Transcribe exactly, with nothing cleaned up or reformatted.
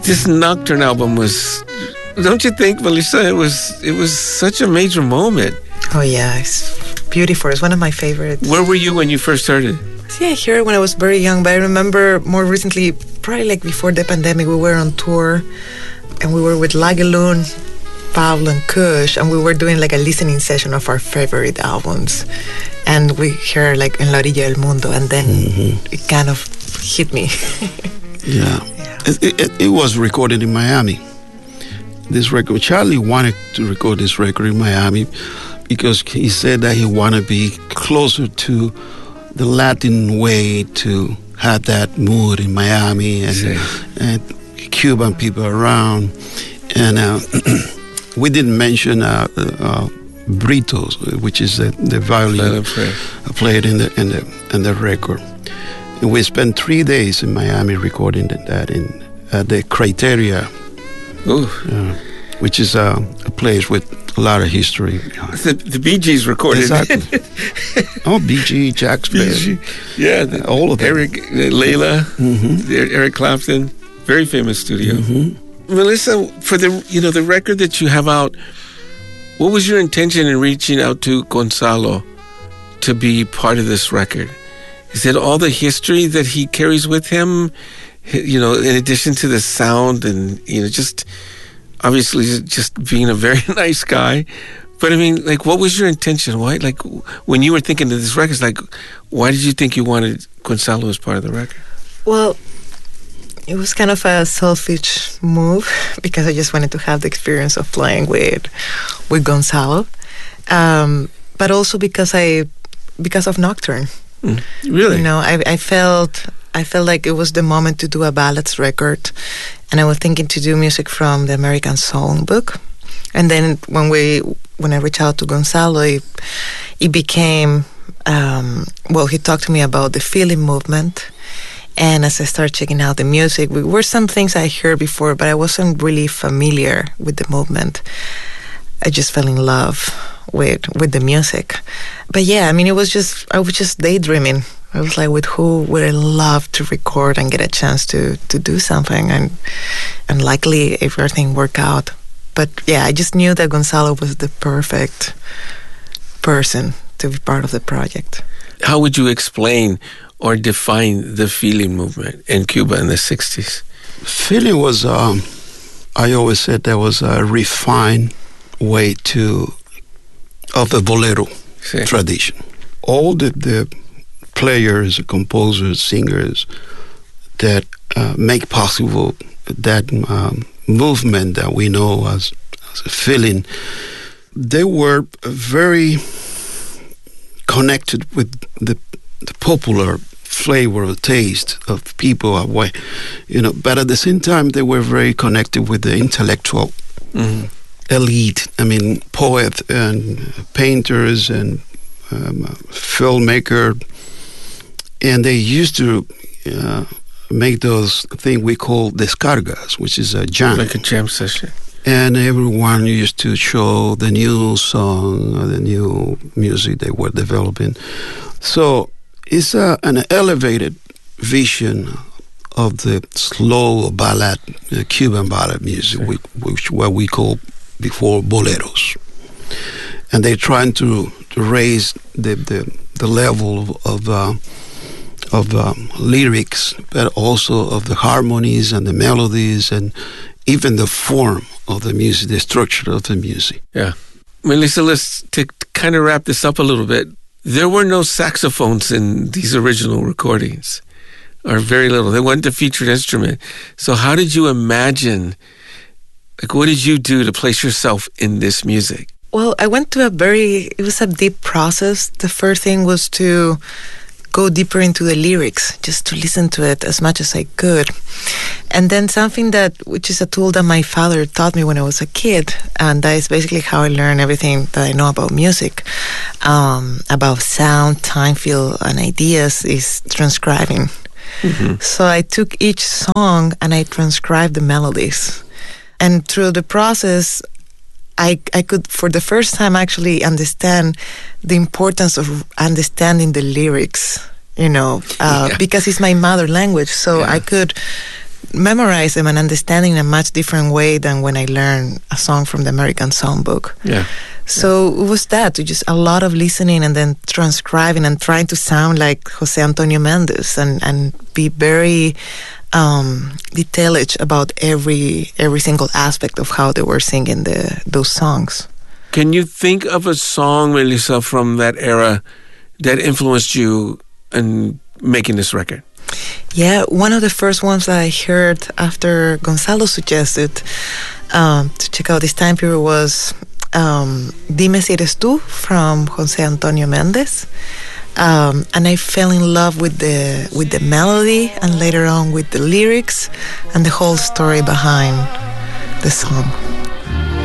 This Nocturne album was, don't you think, Melissa? It was it was such a major moment. Oh yeah, it's beautiful. It's one of my favorites. Where were you when you first heard it? See, I heard it when I was very young, but I remember more recently, probably like before the pandemic, we were on tour, and we were with Lagerlund, Pablo, and Kush, and we were doing like a listening session of our favorite albums, and we heard like En la orilla del mundo, and then mm-hmm. it kind of hit me. yeah, yeah. It, it, it was recorded in Miami. This record, Charlie wanted to record this record in Miami because he said that he wanted to be closer to the Latin way to have that mood in Miami and, and Cuban people around. And uh, we didn't mention uh, uh, Britos, which is the, the violin played in the in the in the record. And we spent three days in Miami recording that in uh, the Criteria, uh, which is uh, a place with a lot of history. The, the Bee Gees recorded exactly. Oh, Bee Gees, Jack Spade, yeah, the, all of them. Eric, uh, Layla, mm-hmm. Eric Clapton, very famous studio. Mm-hmm. Melissa, for the you know the record that you have out, what was your intention in reaching out to Gonzalo to be part of this record? Is it all the history that he carries with him? You know, in addition to the sound and you know just. Obviously, just being a very nice guy. But, I mean, like, what was your intention? Why, like, when you were thinking of this record, it's like, why did you think you wanted Gonzalo as part of the record? Well, it was kind of a selfish move because I just wanted to have the experience of playing with with Gonzalo. Um, but also because I, because of Nocturne. Mm, really? You know, I, I felt... I felt like it was the moment to do a ballads record, and I was thinking to do music from the American Songbook. And then when we, when I reached out to Gonzalo, it, it became, um, well, he talked to me about the feeling movement. And as I started checking out the music, we were some things I heard before, but I wasn't really familiar with the movement. I just fell in love with with the music. But yeah, I mean, it was just, I was just daydreaming. I was like, with who would I love to record and get a chance to, to do something? And and luckily, everything worked out. But yeah, I just knew that Gonzalo was the perfect person to be part of the project. How would you explain or define the feeling movement in Cuba in the sixties? Feeling was, um, I always said that was a refined way to, of the bolero sí. tradition. All the, the players, composers, singers that uh, make possible that um, movement that we know as, as a feeling, they were very connected with the, the popular flavor or taste of people, you know. But at the same time, they were very connected with the intellectual mm-hmm. elite. I mean, poets and painters and um, filmmaker. And they used to uh, make those things we call descargas, which is a jam. Like a jam session. And everyone used to show the new song or the new music they were developing. So it's a, an elevated vision of the slow ballad, the Cuban ballad music, sure. which, which what we call before boleros. And they're trying to, to raise the, the, the level of... of uh, of um, lyrics, but also of the harmonies and the melodies and even the form of the music, the structure of the music. Yeah. Melissa, let's to kind of wrap this up a little bit. There were no saxophones in these original recordings, or very little. They weren't the featured instrument. So how did you imagine, like, what did you do to place yourself in this music? Well, I went to a very, it was a deep process. The first thing was to go deeper into the lyrics, just to listen to it as much as I could. And then something that, which is a tool that my father taught me when I was a kid, and that is basically how I learned everything that I know about music, um, about sound, time, feel, and ideas, is transcribing. Mm-hmm. So I took each song and I transcribed the melodies. And through the process, I, I could, for the first time, actually understand the importance of understanding the lyrics, you know, uh, yeah. because it's my mother language. So yeah. I could memorize them and understanding in a much different way than when I learned a song from the American Songbook. Yeah. So it was that, just a lot of listening and then transcribing and trying to sound like José Antonio Méndez and, and be very um, detailed about every every single aspect of how they were singing the those songs. Can you think of a song, Melissa, from that era that influenced you in making this record? Yeah, one of the first ones that I heard after Gonzalo suggested um, to check out this time period was um, Dime Si Eres Tú from José Antonio Méndez. Um, and I fell in love with the with the melody and later on with the lyrics and the whole story behind the song.